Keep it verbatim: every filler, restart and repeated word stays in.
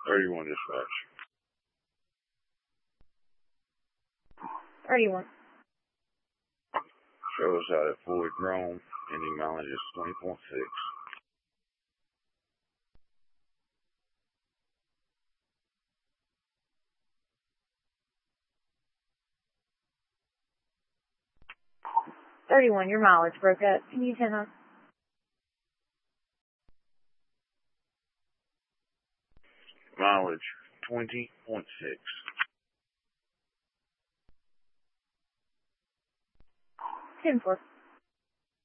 thirty-one dispatch. thirty-one. Shows out at fully grown, and the mileage is twenty point six. thirty-one, your mileage broke up. Can you turn on? Mileage, twenty point six. ten four.